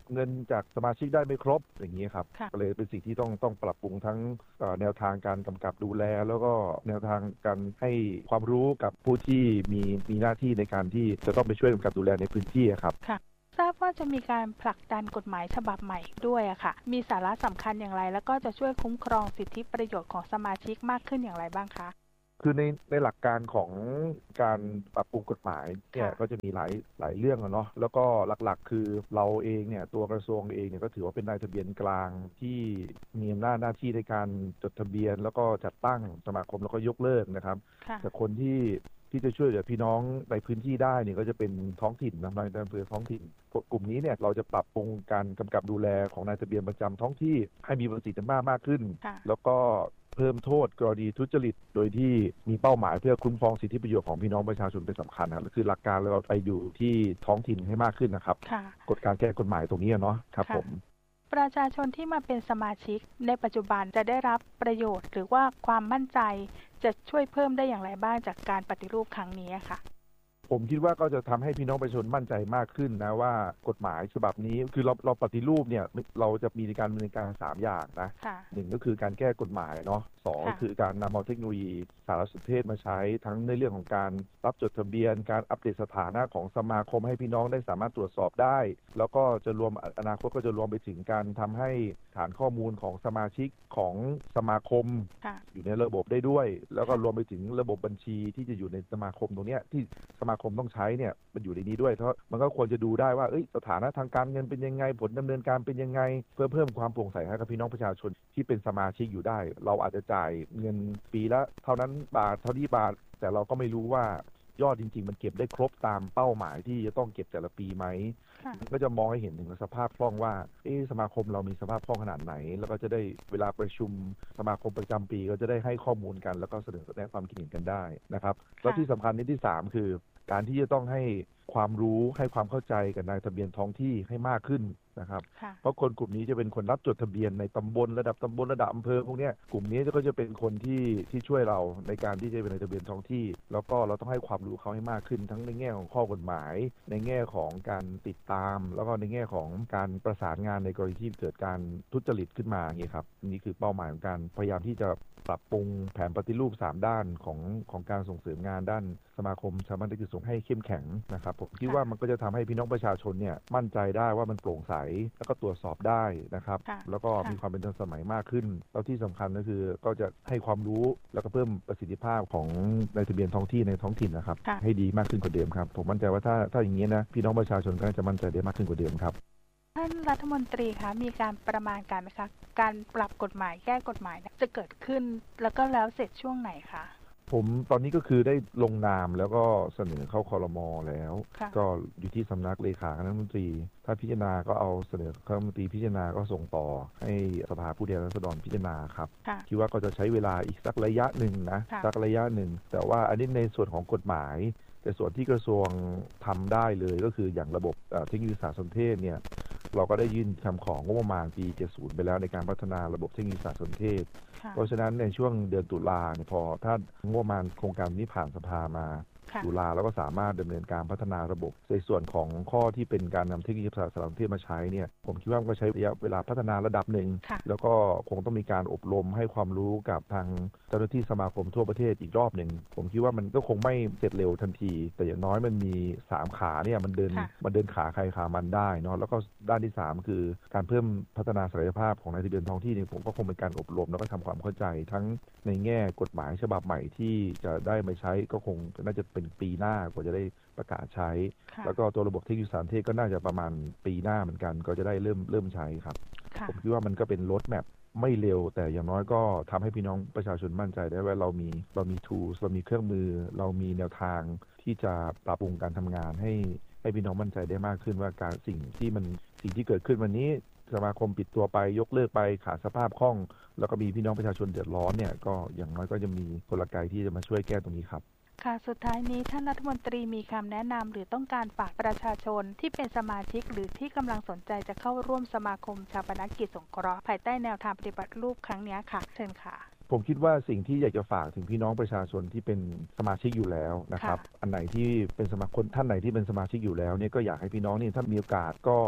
เงินจากสมาชิกได้ไม่ครบอย่างนี้ครับก็เลยเป็นสิ่งที่ต้องปรับปรุงทั้งแนวทางการกำกับดูแลแล้วก็แนวทางการให้ความรู้กับผู้ที่มีหน้าที่ในการที่จะต้องไปช่วยกำกับดูแลในพื้นที่ครับทราบว่าจะมีการผลักดันกฎหมายฉบับใหม่ด้วยอะค่ะมีสาระสำคัญอย่างไรแล้วก็จะช่วยคุ้มครองสิทธิประโยชน์ของสมาชิกมากขึ้นอย่างไรบ้างคะคือในหลักการของการปรับปรุงกฎหมายเนี่ยก็จะมีหลายเรื่องเนาะแล้วก็หลักๆคือเราเองเนี่ยตัวกระทรวงเองเนี่ยก็ถือว่าเป็นนายทะเบียนกลางที่มีอำนาจหน้าที่ในการจดทะเบียนแล้วก็จัดตั้งสมาคมแล้วก็ยกเลิกนะครับแต่คนที่จะช่วยเหลือพี่น้องในพื้นที่ได้เนี่ยก็จะเป็นท้องถิ่นนายอำเภอท้องถิ่นกลุ่มนี้เนี่ยเราจะปรับปรุงการกำกับดูแลของนายทะเบียนประจำท้องที่ให้มีประสิทธิภาพมากขึ้นแล้วก็เพิ่มโทษกรณีทุจริตโดยที่มีเป้าหมายเพื่อคุ้มครองสิทธิประโยชน์ของพี่น้องประชาชนเป็นสำคัญครับคือหลักการเราไปอยู่ที่ท้องถิ่นให้มากขึ้นนะครับกฎการแก้กฎหมายตรงนี้เนาะครับผมประชาชนที่มาเป็นสมาชิกในปัจจุบันจะได้รับประโยชน์หรือว่าความมั่นใจจะช่วยเพิ่มได้อย่างไรบ้างจากการปฏิรูปครั้งนี้ค่ะผมคิดว่าก็จะทำให้พี่น้องประชาชนมั่นใจมากขึ้นนะว่ากฎหมายฉบับนี้คือเราปฏิรูปเนี่ยเราจะมีการดำเนินการ3อย่างนะ1ก็คือการแก้กฎหมายเนาะ2ก็คือการนำเอาเทคโนโลยีสารสนเทศมาใช้ทั้งในเรื่องของการรับจดทะเบียนการอัปเดตสถานะของสมาคมให้พี่น้องได้สามารถตรวจสอบได้แล้วก็จะรวมอนาคตก็จะรวมไปถึงการทำให้ฐานข้อมูลของสมาชิกของสมาคมอยู่ในระบบได้ด้วยแล้วก็รวมไปถึงระบบบัญชีที่จะอยู่ในสมาคมตรงนี้ที่สมาคมต้องใช้เนี่ยมันอยู่ในนี้ด้วยเพราะมันก็ควรจะดูได้ว่าสถานะทางการเงินเป็นยังไงผลดำเนินการเป็นยังไงเพื่อเพิ่มความโปร่งใสให้กับพี่น้องประชาชนที่เป็นสมาชิกอยู่ได้เราอาจจะจ่ายเงินปีละเท่านั้นบาทเท่านี้บาทแต่เราก็ไม่รู้ว่ายอดจริงๆมันเก็บได้ครบตามเป้าหมายที่จะต้องเก็บแต่ละปีไหมก็จะมองให้เห็นถึงสภาพคล่องว่าสมาคมเรามีสภาพคล่องขนาดไหนแล้วก็จะได้เวลาประชุมสมาคมประจำปีก็จะได้ให้ข้อมูลกันแล้วก็เสนอแนะความคิดเห็นกันได้นะครับแล้วที่สำคัญที่3คือการที่จะต้องให้ความรู้ให้ความเข้าใจกับนายทะเบียนท้องที่ให้มากขึ้นนะครับเพราะคนกลุ่มนี้จะเป็นคนรับจดทะเบียนในตำบลระดับตำบลระดับอำเภอพวกนี้กลุ่มนี้ก็จะเป็นคนที่ช่วยเราในการที่จะเป็นนายทะเบียนท้องที่แล้วก็เราต้องให้ความรู้เขาให้มากขึ้นทั้งในแง่ของข้อกฎหมายในแง่ของการติดตามแล้วก็ในแง่ของการประสานงานในกรณีที่เกิดการทุจริตขึ้นมาอย่างนี้ครับนี่คือเป้าหมายของการพยายามที่จะปรับปรุงแผนปฏิรูป3ด้านของการส่งเสริมงานด้านสมาคมชาปนกิจสงฆ์ให้เข้มแข็งนะครับผมคิดว่ามันก็จะทำให้พี่น้องประชาชนเนี่ยมั่นใจได้ว่ามันโปร่งใสแล้วก็ตรวจสอบได้นะครับแล้วก็มีความเป็นทันสมัยมากขึ้นแล้วที่สำคัญก็คือก็จะให้ความรู้แล้วก็เพิ่มประสิทธิภาพของนายทะเบียนท้องที่ในท้องถิ่นนะครับให้ดีมากขึ้นกว่าเดิมครับผมมั่นใจว่าถ้าอย่างนี้นะพี่น้องประชาชนก็จะมั่นใจได้มากขึ้นกว่าเดิมครับท่านรัฐมนตรีคะมีการประมาณการไหมคะการปรับกฎหมายแก้กฎหมายจะเกิดขึ้นแล้วก็แล้วเสร็จช่วงไหนคะผมตอนนี้ก็คือได้ลงนามแล้วก็เสนอเข้าครม.แล้วก็อยู่ที่สำนักเลขาคณะรัฐมนตรีถ้าพิจารณาก็เอาเสนอคณะรัฐมนตรีพิจารณาก็ส่งต่อให้สภาผู้แทนราษฎรพิจารณาครับคิดว่าก็จะใช้เวลาอีกสักระยะหนึ่งนะสักระยะหนึ่งแต่ว่าอันนี้ในส่วนของกฎหมายแต่ส่วนที่กระทรวงทำได้เลยก็คืออย่างระบบเทคโนโลยีสารสนเทศเนี่ยเราก็ได้ยื่นคำของงบประมาณปี 70 ไปแล้วในการพัฒนาระบบเทคโนโลยีสารสนเทศเพราะฉะนั้นในช่วงเดือนตุลาเนี่ยพอถ้างบประมาณโครงการนี้ผ่านสภามาตุลาแล้วก็สามารถดำเนินการพัฒนาระบบในส่วนของข้อที่เป็นการนำเทคโนโลยีสารสนเทศมาใช้เนี่ยผมคิดว่ามันก็ใช้ระยะเวลาพัฒนาระดับหนึ่งแล้วก็คงต้องมีการอบรมให้ความรู้กับทางเจ้าหน้าที่สมาคมทั่วประเทศอีกรอบหนึ่งผมคิดว่ามันก็คงไม่เสร็จเร็วทันทีแต่อย่างน้อยมันมี3ขาเนี่ยมันเดินขาใครขามันได้เนาะแล้วก็ด้านที่3คือการเพิ่มพัฒนาศักยภาพของนายทะเบียนท้องที่เนี่ยผมก็คงเป็นการอบรมแล้วก็ทำความเข้าใจทั้งในแง่กฎหมายฉบับใหม่ที่จะได้มาใช้ก็คงน่าจะเป็นปีหน้ากว่าจะได้ประกาศใช้แล้วก็ตัวระบบเทคโนโลยีสารสนเทศก็น่าจะประมาณปีหน้าเหมือนกันก็จะได้เริ่มใช้ครับผมคิดว่ามันก็เป็นโรดแมปไม่เร็วแต่อย่างน้อยก็ทำให้พี่น้องประชาชนมั่นใจได้ว่าเรามี tools เรามีเครื่องมือเรามีแนวทางที่จะปรับปรุงการทำงานให้พี่น้องมั่นใจได้มากขึ้นว่าการสิ่งที่เกิดขึ้นวันนี้สมาคมปิดตัวไปยกเลิกไปขาดสภาพคล่องแล้วก็มีพี่น้องประชาชนเดือดร้อนเนี่ยก็อย่างน้อยก็จะมีกลไกที่จะมาช่วยแก้ตรงนี้ครับค่ะสุดท้ายนี้ท่านรัฐมนตรีมีคำแนะนำหรือต้องการฝากประชาชนที่เป็นสมาชิกหรือที่กำลังสนใจจะเข้าร่วมสมาคมชาปนกิจสงเคราะห์ภายใต้แนวทางปฏิบัติรูปครั้งนี้ค่ะเชิญค่ะผมคิดว่าสิ่งที่อยากจะฝากถึงพี่น้องประชาชนที่เป็นสมาชิกอยู่แล้วนะครับอันไหนที่เป็นสมาคมท่านไหนที่เป็นสมาชิกอยู่แล้วเนี่ยก็อยากให้พี่น้องนี่ถ้ามีโอกาสก็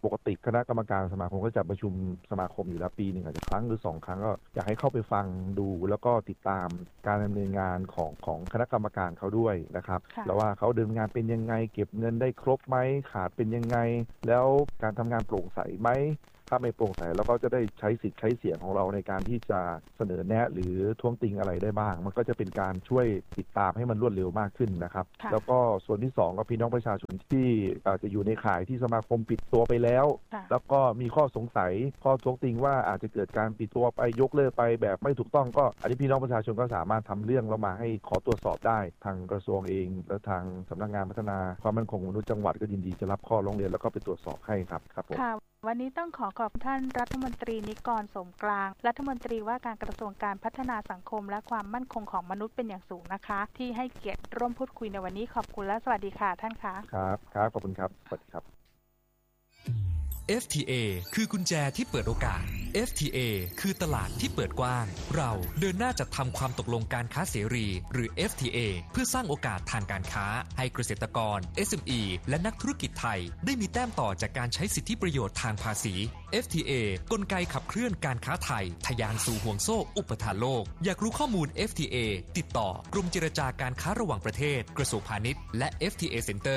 ปกติคณะกรรมการสมาคมก็จะประชุมสมาคมอยู่แล้วปีหนึ่งอาจจะครั้งหรือ2 ครั้งก็อยากให้เข้าไปฟังดูแล้วก็ติดตามการดำเนินงานของคณะกรรมการเขาด้วยนะครับแล้วว่าเขาดำเนินงานเป็นยังไงเก็บเงินได้ครบไหมขาดเป็นยังไงแล้วการทำงานโปร่งใสไหมถ้าไม่โปร่งใสแล้วก็จะได้ใช้สิทธิ์ใช้เสียงของเราในการที่จะเสนอแนะหรือท้วงติงอะไรได้บ้างมันก็จะเป็นการช่วยติดตามให้มันรวดเร็วมากขึ้นนะครับแล้วก็ส่วนที่2ก็พี่น้องประชาชนที่อาจจะอยู่ในข่ายที่สมาคมปิดตัวไปแล้วแล้วก็มีข้อสงสัยข้อท้วงติงว่าอาจจะเกิดการปิดตัวไปยกเลิกไปแบบไม่ถูกต้องก็อันนี้พี่น้องประชาชนก็สามารถทำเรื่องแล้วมาให้ขอตรวจสอบได้ทางกระทรวงเองและทางสำนักงานพัฒนาความมั่นคงของมนุษย์จังหวัดก็ยินดีจะรับข้อร้องเรียนแล้วก็ไปตรวจสอบให้ครับผมวันนี้ต้องขอบท่านรัฐมนตรีนิกรสมกลางรัฐมนตรีว่าการกระทรวงการพัฒนาสังคมและความมั่นคงของมนุษย์เป็นอย่างสูงนะคะที่ให้เกียรติร่วมพูดคุยในวันนี้ขอบคุณและสวัสดีค่ะท่านคะครับขอบคุณครับสวัสดีครับ FTA คือกุญแจที่เปิดโอกาส FTA คือตลาดที่เปิดกว้างเราเดินหน้าจัดทำความตกลงการค้าเสรีหรือ FTA เพื่อสร้างโอกาสทางการค้าให้เกษตรกร SME และนักธุรกิจไทยได้มีแต้มต่อจากการใช้สิทธิประโยชน์ทางภาษี FTA กลไกขับเคลื่อนการค้าไทยทะยานสู่ห่วงโซ่อุปทานโลกอยากรู้ข้อมูล FTA ติดต่อกรมเจรจาการค้าระหว่างประเทศกระทรวงพาณิชย์และ FTA Center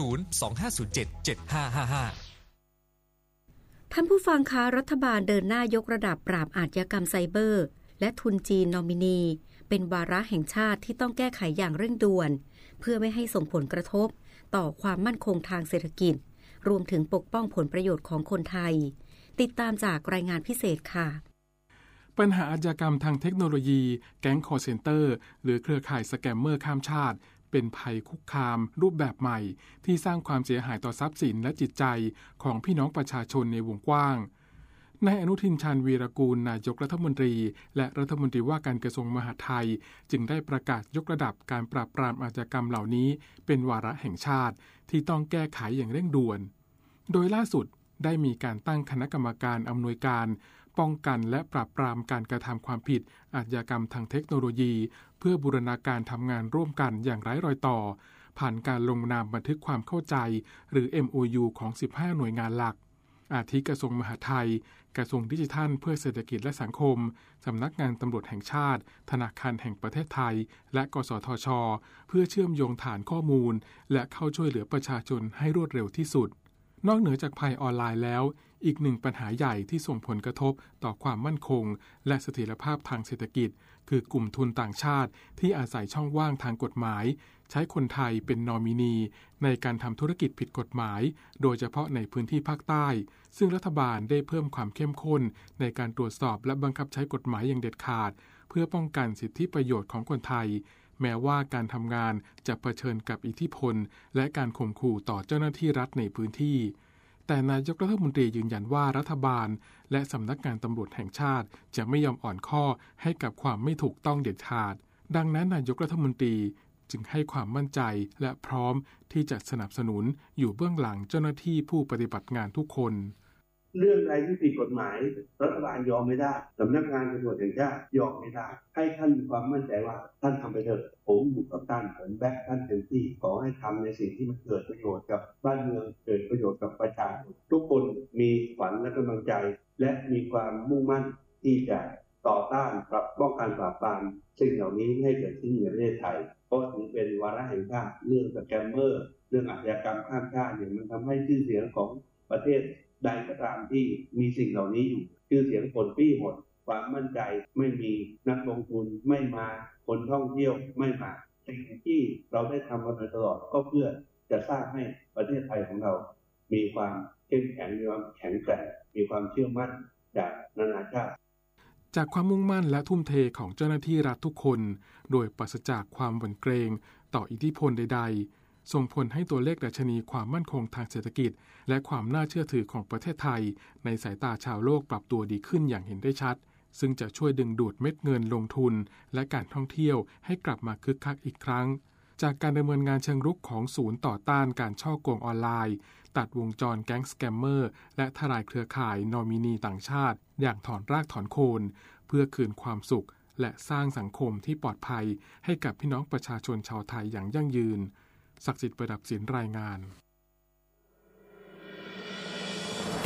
025077555 ท่านผู้ฟังคะรัฐบาลเดินหน้ายกระดับปราบอาชญากรรมไซเบอร์และทุนจีนนอมินีเป็นวาระแห่งชาติที่ต้องแก้ไขอย่างเร่งด่วนเพื่อไม่ให้ส่งผลกระทบต่อความมั่นคงทางเศรษฐกิจรวมถึงปกป้องผลประโยชน์ของคนไทยติดตามจากรายงานพิเศษค่ะปัญหาอาชญากรรมทางเทคโนโลยีแก๊งคอลเซ็นเตอร์หรือเครือข่ายสแกมเมอร์ข้ามชาติเป็นภัยคุกคามรูปแบบใหม่ที่สร้างความเสียหายต่อทรัพย์สินและจิตใจของพี่น้องประชาชนในวงกว้างนายอนุทินชาญวีรกูลนายกรัฐมนตรีและรัฐมนตรีว่าการกระทรวงมหาดไทยจึงได้ประกาศยกระดับการปราบปรามอาชญากรรมเหล่านี้เป็นวาระแห่งชาติที่ต้องแก้ไขอย่างเร่งด่วนโดยล่าสุดได้มีการตั้งคณะกรรมการอำนวยการป้องกันและปราบปรามการกระทำความผิดอาชญากรรมทางเทคโนโลยีเพื่อบูรณาการทำงานร่วมกันอย่างไร้รอยต่อผ่านการลงนามบันทึกความเข้าใจหรือ MOU ของ15หน่วยงานหลักอาทิกระทรวงมหาดไทยกระทรวงดิจิทัลเพื่อเศรษฐกิจและสังคมสำนักงานตำรวจแห่งชาติธนาคารแห่งประเทศไทยและกสทช.เพื่อเชื่อมโยงฐานข้อมูลและเข้าช่วยเหลือประชาชนให้รวดเร็วที่สุดนอกเหนือจากภัยออนไลน์แล้วอีกหนึ่งปัญหาใหญ่ที่ส่งผลกระทบต่อความมั่นคงและเสถียรภาพทางเศรษฐกิจคือกลุ่มทุนต่างชาติที่อาศัยช่องว่างทางกฎหมายใช้คนไทยเป็นนอมินีในการทำธุรกิจผิดกฎหมายโดยเฉพาะในพื้นที่ภาคใต้ซึ่งรัฐบาลได้เพิ่มความเข้มข้นในการตรวจสอบและบังคับใช้กฎหมายอย่างเด็ดขาดเพื่อป้องกันสิทธิประโยชน์ของคนไทยแม้ว่าการทำงานจะเผชิญกับอิทธิพลและการข่มขู่ต่อเจ้าหน้าที่รัฐในพื้นที่แต่นายกรัฐมนตรียืนยันว่ารัฐบาลและสำนักงานตำรวจแห่งชาติจะไม่ยอมอ่อนข้อให้กับความไม่ถูกต้องเด็ดขาดดังนั้นนายกรัฐมนตรีจึงให้ความมั่นใจและพร้อมที่จะสนับสนุนอยู่เบื้องหลังเจ้าหน้าที่ผู้ปฏิบัติงานทุกคนเรื่องใดที่ผิดกฎหมายรัฐบาลยอมไม่ได้สำนักงานตำรวจแห่งชาติยอมไม่ได้ให้ท่านมีความมั่นใจว่าท่านทำไปเถอะผมอยู่กับท่านผมแบ็คท่านเต็มที่ขอให้ทำในสิ่งที่มันเกิดประโยชน์กับบ้านเมืองเกิดประโยชน์กับประชาชนทุกคนมีฝันและกำลังใจและมีความมุ่งมั่นที่จะต่อต้านป้องกันปราบปรามสิ่งเหล่านี้ให้เกิดขึ้นในประเทศไทยเพราะถือเป็นวาระแห่งชาติเรื่องสแกมเมอร์เรื่องอาชญากรรมข้ามชาติมันทำให้ชื่อเสียงของประเทศใดก็ตามที่มีสิ่งเหล่านี้อยู่ชื่อเสียงผลปี้หมดความมั่นใจไม่มีนักลงทุนไม่มาคนท่องเที่ยวไม่มาสิ่งที่เราได้ทำมาโดยตลอดก็เพื่อจะสร้างให้ประเทศไทยของเรามีความเข้มแข็งมีความแข็งแกร่งมีความเชื่อมั่นจากนานาชาติจากความมุ่งมั่นและทุ่มเทของเจ้าหน้าที่รัฐทุกคนโดยปราศจากความหวั่นเกรงต่ออิทธิพลใดๆส่งผลให้ตัวเลขดัชนีความมั่นคงทางเศรษฐกิจและความน่าเชื่อถือของประเทศไทยในสายตาชาวโลกปรับตัวดีขึ้นอย่างเห็นได้ชัดซึ่งจะช่วยดึงดูดเม็ดเงินลงทุนและการท่องเที่ยวให้กลับมาคึกคักอีกครั้งจากการดำเนินงานเชิงรุกของศูนย์ต่อต้านการฉ้อโกงออนไลน์ตัดวงจรแก๊งสแกมเมอร์และทลายเครือข่ายนอมินีต่างชาติอย่างถอนรากถอนโคนเพื่อคืนความสุขและสร้างสังคมที่ปลอดภัยให้กับพี่น้องประชาชนชาวไทยอย่างยั่งยืนศักดิ์สิทธิ์ประดับศิลป์รายงาน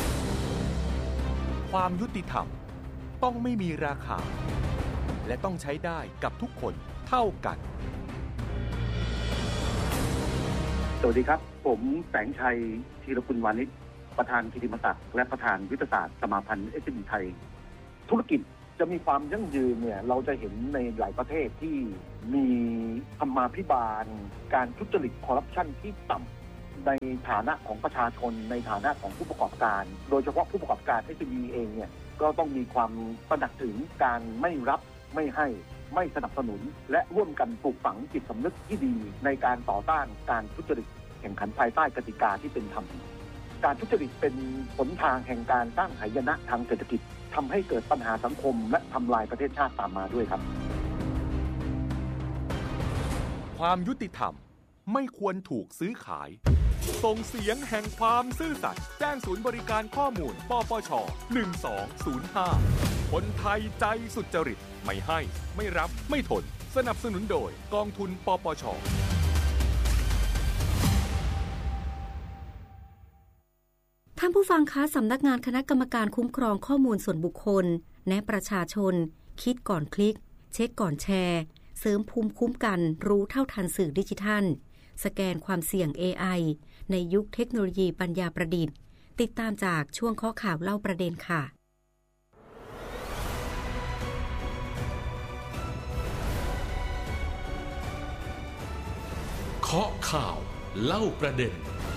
ความยุติธรรมต้องไม่มีราคาและต้องใช้ได้กับทุกคนเท่ากันสวัสดีครับผมแสงชัยธีรกุลวานิชประธานกิตติมศักดิ์และประธานยุทธศาสตร์สมาพันธ์ SME ไทยธุรกิจจะมีความยั่งยืนเนี่ยเราจะเห็นในหลายประเทศที่มีธรรมาภิบาลการทุจริตคอร์รัปชันที่ต่ำในฐานะของประชาชนในฐานะของผู้ประกอบการโดยเฉพาะผู้ประกอบการ SME เองเนี่ยก็ต้องมีความตระหนักถึงการไม่รับไม่ให้ไม่สนับสนุนและร่วมกันปลูกฝังจิตสำนึกที่ดีในการต่อต้านการทุจริตแข่งขันภายใต้กติกาที่เป็นธรรมการทุจริตเป็นหนทางแห่งการสร้างหายนะทางเศรษฐกิจทำให้เกิดปัญหาสังคมและทำลายประเทศชาติตามมาด้วยครับความยุติธรรมไม่ควรถูกซื้อขายส่งเสียงแห่งความซื่อสัตย์แจ้งศูนย์บริการข้อมูลปปช1205คนไทยใจสุจริตไม่ให้ไม่รับไม่ทนสนับสนุนโดยกองทุนปปชท่านผู้ฟังคะสำนักงานคณะกรรมการคุ้มครองข้อมูลส่วนบุคคลแนะประชาชนคิดก่อนคลิกเช็คก่อนแชร์เสริมภูมิคุ้มกันรู้เท่าทันสื่อดิจิทัลสแกนความเสี่ยง AI ในยุคเทคโนโลยีปัญญาประดิษฐ์ติดตามจากช่วงข้อข่าวเล่าประเด็นค่ะเคาะข่าวเล่าประเด็น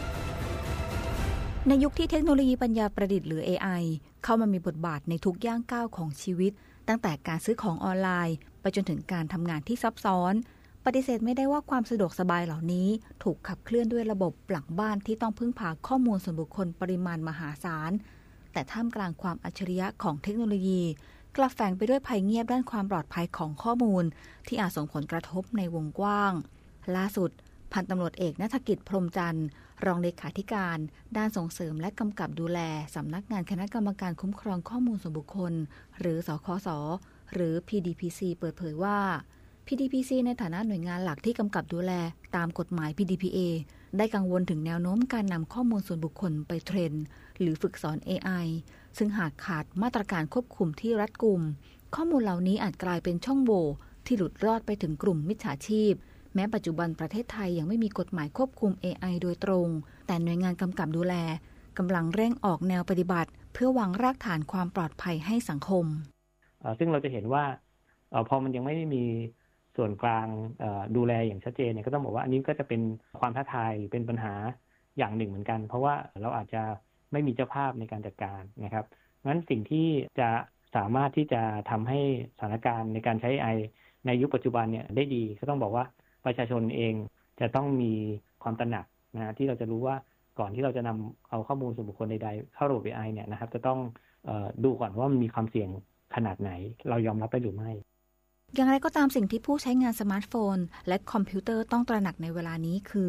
ในยุคที่เทคโนโลยีปัญญาประดิษฐ์หรือ AI เข้ามามีบทบาทในทุกย่างก้าวของชีวิตตั้งแต่การซื้อของออนไลน์ไปจนถึงการทำงานที่ซับซ้อนปฏิเสธไม่ได้ว่าความสะดวกสบายเหล่านี้ถูกขับเคลื่อนด้วยระบบหลังบ้านที่ต้องพึ่งพาข้อมูลส่วนบุคคลปริมาณมหาศาลแต่ท่ามกลางความอัจฉริยะของเทคโนโลยีกลับแฝงไปด้วยภัยเงียบด้านความปลอดภัยของข้อมูลที่อาจส่งผลกระทบในวงกว้างล่าสุดพันตำรวจเอกณัฐกิจพรหมจันทร์รองเลขาธิการด้านส่งเสริมและกำกับดูแลสำนักงานคณะกรรมการคุ้มครองข้อมูลส่วนบุคคลหรือสคส.หรือ PDPC เปิดเผยว่า PDPC ในฐานะหน่วยงานหลักที่กำกับดูแลตามกฎหมาย PDPA ได้กังวลถึงแนวโน้มการนำข้อมูลส่วนบุคคลไปเทรนหรือฝึกสอน AI ซึ่งหากขาดมาตรการควบคุมที่รัดกุมข้อมูลเหล่านี้อาจกลายเป็นช่องโหว่ที่หลุดรอดไปถึงกลุ่มมิจฉาชีพแม้ปัจจุบันประเทศไทยยังไม่มีกฎหมายควบคุม AI โดยตรงแต่หน่วยงานกำกับดูแลกำลังเร่งออกแนวปฏิบัติเพื่อวางรากฐานความปลอดภัยให้สังคมซึ่งเราจะเห็นว่าพอมันยังไม่ได้มีส่วนกลางดูแลอย่างชัดเจนเนี่ยก็ต้องบอกว่าอันนี้ก็จะเป็นความท้าทายเป็นปัญหาอย่างหนึ่งเหมือนกันเพราะว่าเราอาจจะไม่มีเจ้าภาพในการจัดการนะครับงั้นสิ่งที่จะสามารถที่จะทำให้สถานการณ์ในการใช้ AI ในยุคปัจจุบันเนี่ยได้ดีก็ต้องบอกว่าประชาชนเองจะต้องมีความตระหนักนะที่เราจะรู้ว่าก่อนที่เราจะนำเอาข้อมูลส่วนบุคคลใดๆเข้าระบบ AI เนี่ยนะครับจะต้องดูก่อนว่ามันมีความเสี่ยงขนาดไหนเรายอมรับได้หรือไม่อย่างไรก็ตามสิ่งที่ผู้ใช้งานสมาร์ทโฟนและคอมพิวเตอร์ต้องตระหนักในเวลานี้คือ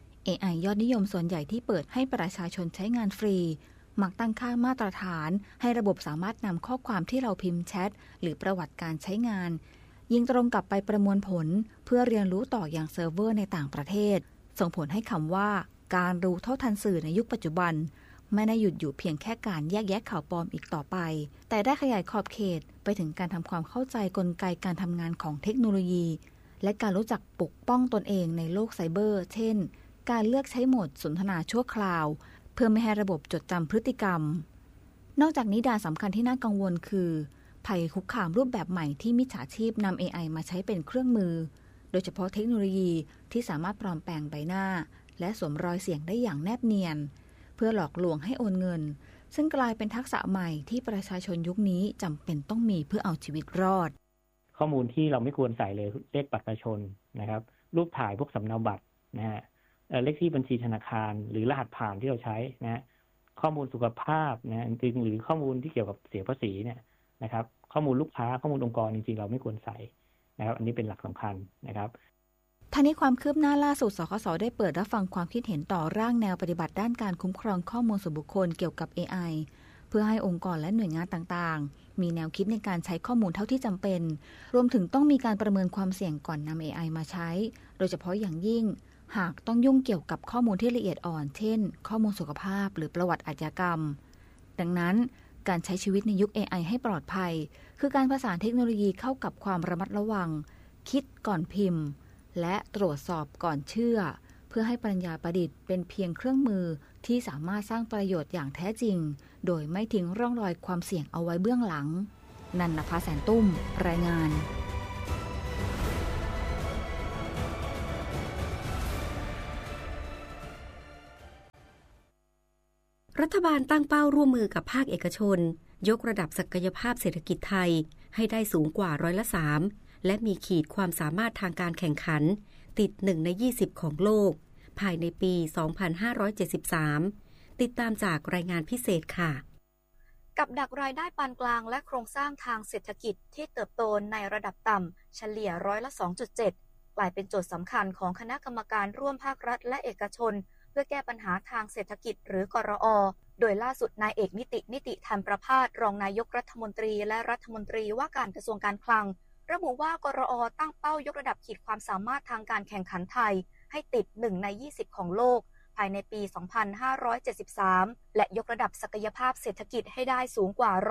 AI ยอดนิยมส่วนใหญ่ที่เปิดให้ประชาชนใช้งานฟรีมักตั้งค่ามาตรฐานให้ระบบสามารถนำข้อความที่เราพิมพ์แชทหรือประวัติการใช้งานยิงตรงกลับไปประมวลผลเพื่อเรียนรู้ต่ออย่างเซิร์ฟเวอร์ในต่างประเทศส่งผลให้คำว่าการรู้เท่าทันสื่อในยุคปัจจุบันไม่ได้หยุดอยู่เพียงแค่การแยกแยะข่าวปลอมอีกต่อไปแต่ได้ขยายขอบเขตไปถึงการทำความเข้าใจกลไกการทำงานของเทคโนโลยีและการรู้จักปกป้องตนเองในโลกไซเบอร์เช่นการเลือกใช้โหมดสนทนาชั่วคราวเพื่อไม่ให้ระบบจดจำพฤติกรรมนอกจากนี้ด่านสำคัญที่น่ากังวลคือภัยคุกคามรูปแบบใหม่ที่มิจฉาชีพนำ AI มาใช้เป็นเครื่องมือโดยเฉพาะเทคโนโลยีที่สามารถปลอมแปลงใบหน้าและสวมรอยเสียงได้อย่างแนบเนียนเพื่อหลอกลวงให้โอนเงินซึ่งกลายเป็นทักษะใหม่ที่ประชาชนยุคนี้จำเป็นต้องมีเพื่อเอาชีวิตรอดข้อมูลที่เราไม่ควรใส่เลยเลขบัตรประชาชนนะครับรูปถ่ายพวกสำเนาบัตรนะฮะเลขที่บัญชีธนาคารหรือรหัสผ่านที่เราใช้นะฮะข้อมูลสุขภาพนะจริงหรือข้อมูลที่เกี่ยวกับเสียภาษีเนี่ยนะครับข้อมูลลูกค้าข้อมูลองค์กรจริงๆเราไม่ควรใส่นะครับอันนี้เป็นหลักสำคัญนะครับท่านี้ความคืบหน้าล่าสุดสคส.ได้เปิดรับฟังความคิดเห็นต่อร่างแนวปฏิบัติด้านการคุ้มครองข้อมูลส่วนบุคคลเกี่ยวกับ AI เพื่อให้องค์กรและหน่วยงานต่างๆมีแนวคิดในการใช้ข้อมูลเท่าที่จำเป็นรวมถึงต้องมีการประเมินความเสี่ยงก่อนนำ AI มาใช้โดยเฉพาะอย่างยิ่งหากต้องยุ่งเกี่ยวกับข้อมูลที่ละเอียดอ่อนเช่นข้อมูลสุขภาพหรือประวัติอาชญากรรมดังนั้นการใช้ชีวิตในยุค AI ให้ปลอดภัยคือการผสานเทคโนโลยีเข้ากับความระมัดระวังคิดก่อนพิมพ์และตรวจสอบก่อนเชื่อเพื่อให้ปัญญาประดิษฐ์เป็นเพียงเครื่องมือที่สามารถสร้างประโยชน์อย่างแท้จริงโดยไม่ทิ้งร่องรอยความเสี่ยงเอาไว้เบื้องหลังนันนภาแสนตุ้มรายงานรัฐบาลตั้งเป้าร่วมมือกับภาคเอกชนยกระดับศักยภาพเศรษฐกิจไทยให้ได้สูงกว่า3%และมีขีดความสามารถทางการแข่งขันติด1ใน20ของโลกภายในปี 2573 ติดตามจากรายงานพิเศษค่ะกับดักรายได้ปานกลางและโครงสร้างทางเศรษฐกิจที่เติบโตในระดับต่ำเฉลี่ย2.7%กลายเป็นโจทย์สำคัญของคณะกรรมการร่วมภาครัฐและเอกชนเพื่อแก้ปัญหาทางเศรษฐกิจหรือกรอ.โดยล่าสุดนายเอกนิติธรรมประภาสรองนายกรัฐมนตรีและรัฐมนตรีว่าการกระทรวงการคลังระบุว่ากรอ.ตั้งเป้ายกระดับขีดความสามารถทางการแข่งขันไทยให้ติด1ใน20ของโลกภายในปี 2573 และยกระดับศักยภาพเศรษฐกิจให้ได้สูงกว่า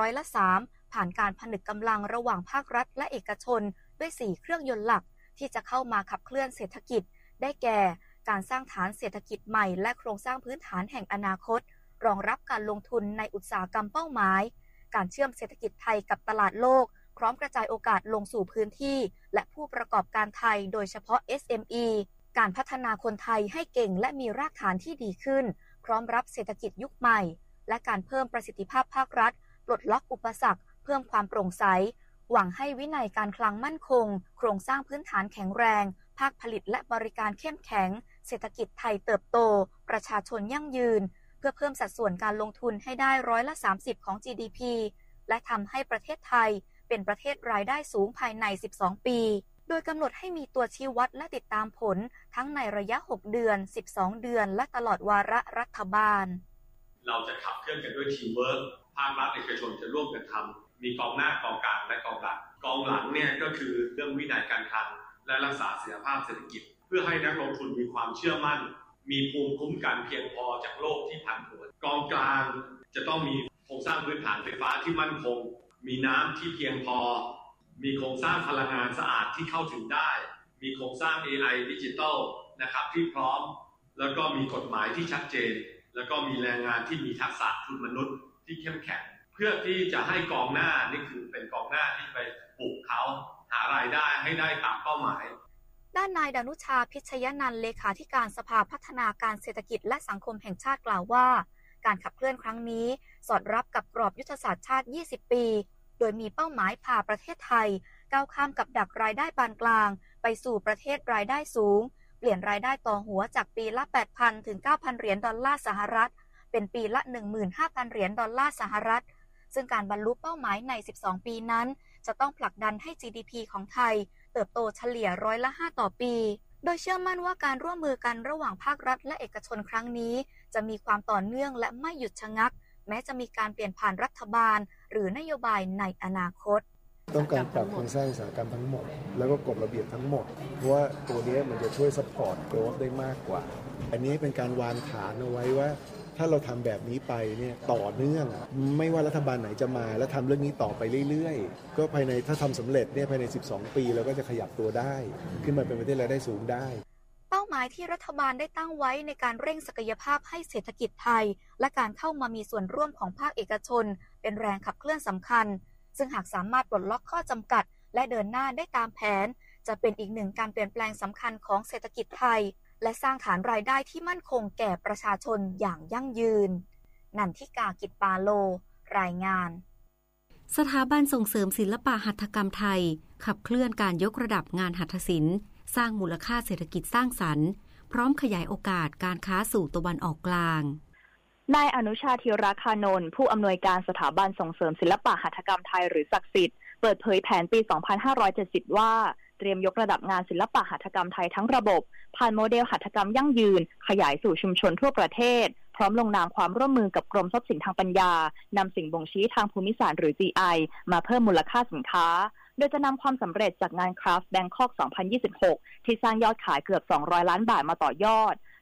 3%ผ่านการผนึกกำลังระหว่างภาครัฐและเอกชนด้วย4เครื่องยนต์หลักที่จะเข้ามาขับเคลื่อนเศรษฐกิจได้แก่การสร้างฐานเศรษฐกิจใหม่และโครงสร้างพื้นฐานแห่งอนาคตรองรับการลงทุนในอุตสาหกรรมเป้าหมายการเชื่อมเศรษฐกิจไทยกับตลาดโลกพร้อมกระจายโอกาสลงสู่พื้นที่และผู้ประกอบการไทยโดยเฉพาะ SME การพัฒนาคนไทยให้เก่งและมีรากฐานที่ดีขึ้นพร้อมรับเศรษฐกิจยุคใหม่และการเพิ่มประสิทธิภาพภาครัฐปลดล็อกอุปสรรคเพิ่มความโปร่งใสหวังให้วินัยการคลังมั่นคงโครงสร้างพื้นฐานแข็งแรงภาคผลิตและบริการเข้มแข็งเศรษฐกิจไทยเติบโตประชาชนยั่งยืนเพื่อเพิ่มสัดส่วนการลงทุนให้ได้30%ของ GDP และทำให้ประเทศไทยเป็นประเทศรายได้สูงภายใน12ปีโดยกำหนดให้มีตัวชี้วัดและติดตามผลทั้งในระยะ6เดือน12เดือนและตลอดวาระรัฐบาลเราจะขับเคลื่อนกันด้วยทีมเวิร์คภาครัฐเอกชนจะร่วมกันทำมีกองหน้ากองกลางและกองหลังกองหลังเนี่ยก็คือเรื่องวินัยการคลังและรักษาเสถียรภาพเศรษฐกิจเพื่อให้นักลงทุนมีความเชื่อมั่นมีภูมิคุ้มกันเพียงพอจากโลกที่ผันผวนกองกลางจะต้องมีโครงสร้างพื้นฐานไฟฟ้าที่มั่นคงมีน้ำที่เพียงพอมีโครงสร้างพลังงานสะอาดที่เข้าถึงได้มีโครงสร้าง AI ดิจิทัลนะครับที่พร้อมแล้วก็มีกฎหมายที่ชัดเจนแล้วก็มีแรงงานที่มีทักษะทุนมนุษย์ที่เข้มแข็งเพื่อที่จะให้กองหน้านี่คือเป็นกองหน้าที่ไปปลุกเขาหารายได้ให้ได้ตามเป้าหมายด้านนายดนุชาพิชยนันท์เลขาธิการสภาพัฒนาการเศรษฐกิจและสังคมแห่งชาติกล่าวว่าการขับเคลื่อนครั้งนี้สอดรับกับกรอบยุทธศาสตร์ชาติ20ปีโดยมีเป้าหมายพาประเทศไทยก้าวข้ามกับดักรายได้ปานกลางไปสู่ประเทศรายได้สูงเปลี่ยนรายได้ต่อหัวจากปีละ 8,000 ถึง 9,000 เหรียญดอลลาร์สหรัฐเป็นปีละ 15,000 เหรียญดอลลาร์สหรัฐซึ่งการบรรลุเป้าหมายใน12ปีนั้นจะต้องผลักดันให้ GDP ของไทยเติบโตเฉลี่ย5%ต่อปีโดยเชื่อมั่นว่าการร่วมมือกันระหว่างภาครัฐและเอกชนครั้งนี้จะมีความต่อเนื่องและไม่หยุดชะงักแม้จะมีการเปลี่ยนผ่านรัฐบาลหรือนโยบายในอนาคตต้องการปรับโครงสร้างอุตสาหกรรมทั้งหมดแล้วก็กฎระเบียบทั้งหมดเพราะว่าตัวนี้มันจะช่วยซัพพอร์ตโกรธได้มากกว่าอันนี้เป็นการวางฐานเอาไว้ว่าถ้าเราทำแบบนี้ไปเนี่ยต่อเนื่องไม่ว่ารัฐบาลไหนจะมาแล้วทำเรื่องนี้ต่อไปเรื่อยๆก็ภายในถ้าทำสำเร็จเนี่ยภายใน12ปีเราก็จะขยับตัวได้ขึ้นมาเป็นประเทศรายได้สูงได้เป้าหมายที่รัฐบาลได้ตั้งไว้ในการเร่งศักยภาพให้เศรษฐกิจไทยและการเข้ามามีส่วนร่วมของภาคเอกชนเป็นแรงขับเคลื่อนสำคัญซึ่งหากสามารถปลดล็อกข้อจำกัดและเดินหน้าได้ตามแผนจะเป็นอีกหนึ่งการเปลี่ยนแปลงสำคัญของเศรษฐกิจไทยและสร้างฐานรายได้ที่มั่นคงแก่ประชาชนอย่างยั่งยืนนันทิกา กิจปาโลรายงานสถาบันส่งเสริมศิลปะหัตถกรรมไทยขับเคลื่อนการยกระดับงานหัตถศิลป์สร้างมูลค่าเศรษฐกิจสร้างสรรค์พร้อมขยายโอกาสการค้าสู่ตะวันออกกลางนายอนุชาธีรคานนท์ผู้อำนวยการสถาบันส่งเสริมศิลปะหัตถกรรมไทยหรือศักดิ์สิทธิ์เปิดเผยแผนปี 2570 ว่าเตรียมยกระดับงานศิลปะหัตถกรรมไทยทั้งระบบผ่านโมเดลหัตถกรรมยั่งยืนขยายสู่ชุมชนทั่วประเทศพร้อมลงนามความร่วมมือกับกรมทรัพย์สินทางปัญญานำสิ่งบ่งชี้ทางภูมิศาสตร์หรือ GI มาเพิ่มมูลค่าสินค้าโดยจะนำความสำเร็จจากงาน Craft Bangkok 2026 ที่สร้างยอดขายเกือบ200ล้านบาทมาต่อยอด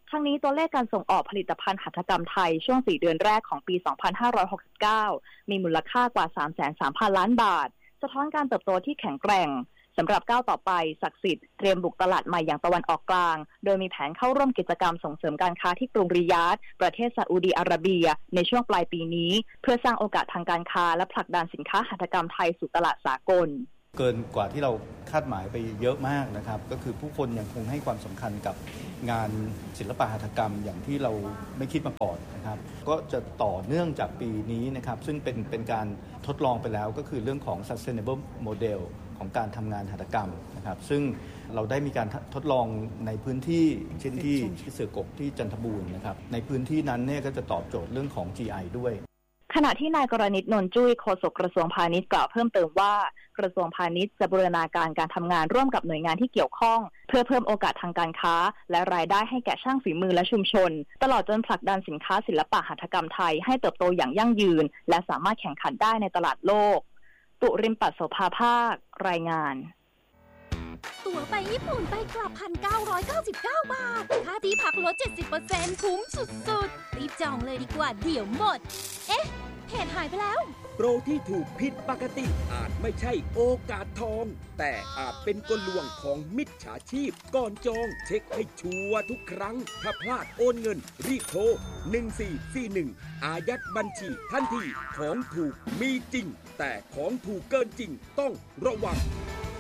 ทั้งนี้ตัวเลขการส่งออกผลิตภัณฑ์หัตถกรรมไทยช่วง4เดือนแรกของปี 2569 มีมูลค่ากว่า 33,000 ล้านบาทสะท้อนการเติบโตที่แข็งแกร่งสำหรับก้าวต่อไปศักดิ์สิทธิ์เตรียมบุกตลาดใหม่อย่างตะวันออกกลางโดยมีแผนเข้าร่วมกิจกรรมส่งเสริมการค้าที่กรุงริยาดประเทศซาอุดีอาระเบียในช่วงปลายปีนี้เพื่อสร้างโอกาสทางการค้าและผลักดันสินค้าหัตถกรรมไทยสู่ตลาดสากลเกินกว่าที่เราคาดหมายไปเยอะมากนะครับก็คือผู้คนยังคงให้ความสำคัญกับงานศิลปะหัตถกรรมอย่างที่เราไม่คิดมาก่อนนะครับก็จะต่อเนื่องจากปีนี้นะครับซึ่งเป็นการทดลองไปแล้วก็คือเรื่องของ sustainable model ของการทำงานหัตถกรรมนะครับซึ่งเราได้มีการทดลองในพื้นที่เช่นที่เสือกกที่จันทบูรณ์นะครับในพื้นที่นั้นเนี่ยก็จะตอบโจทย์เรื่องของ GI ด้วยขณะที่นายกรณิต นนท์จุ้ยโฆษกกระทรวงพาณิชย์กล่าวเพิ่มเติมว่ากระทรวงพาณิชย์จะบูรณาการการทำงานร่วมกับหน่วยงานที่เกี่ยวข้องเพื่อเพิ่มโอกาสทางการค้าและรายได้ให้แก่ช่างฝีมือและชุมชนตลอดจนผลักดันสินค้าศิลปะหัตถกรรมไทยให้เติบโตอย่างยั่งยืนและสามารถแข่งขันได้ในตลาดโลกตุริมปัสโสภาภาครายงานตั๋วไปญี่ปุ่นไปกลับ 1,999 บาทค่าที่พักลด 70% คุ้มสุดๆรีบจองเลยดีกว่าเดี๋ยวหมดเอ๊ะเพจหายไปแล้วโปรที่ถูกผิดปกติอาจไม่ใช่โอกาสทองแต่อาจเป็นกลลวงของมิจฉาชีพก่อนจองเช็คให้ชัวร์ทุกครั้งถ้าพลาดโอนเงินรีบโทร1441อายัดบัญชีทันทีของถูกมีจริงแต่ของถูกเกินจริงต้องระวัง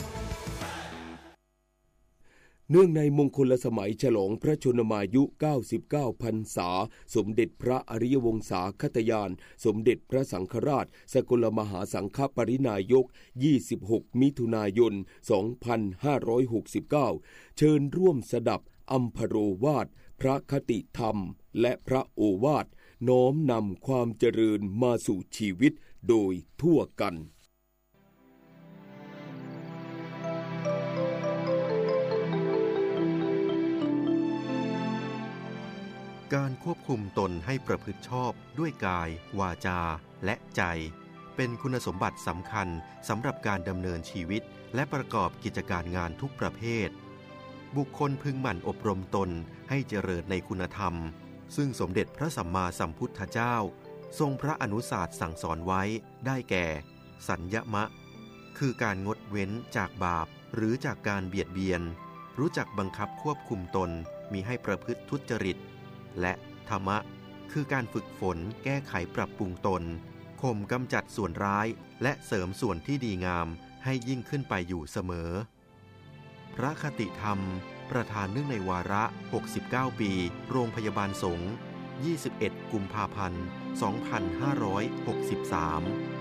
เนื่องในมงคลสมัยฉลองพระชนมายุ99พรรษาสมเด็จพระอริยวงศาคตยานสมเด็จพระสังฆราชสกลมหาสังฆปรินายก26มิถุนายน2569เชิญร่วมสดับอัมพโรวาทพระคติธรรมและพระโอวาทน้อมนำความเจริญมาสู่ชีวิตโดยทั่วกันการควบคุมตนให้ประพฤติชอบด้วยกายวาจาและใจเป็นคุณสมบัติสำคัญสำหรับการดำเนินชีวิตและประกอบกิจการงานทุกประเภทบุคคลพึงหมั่นอบรมตนให้เจริญในคุณธรรมซึ่งสมเด็จพระสัมมาสัมพุทธเจ้าทรงพระอนุศาสตร์สั่งสอนไว้ได้แก่สัญญมะคือการงดเว้นจากบาปหรือจากการเบียดเบียนรู้จักบังคับควบคุมตนมิให้ประพฤติทุจริตและธรรมะคือการฝึกฝนแก้ไขปรับปรุงตนข่มกำจัดส่วนร้ายและเสริมส่วนที่ดีงามให้ยิ่งขึ้นไปอยู่เสมอพระคติธรรมประธานเนื่องในวาระ69ปีโรงพยาบาลสงฆ์21กุมภาพันธ์2563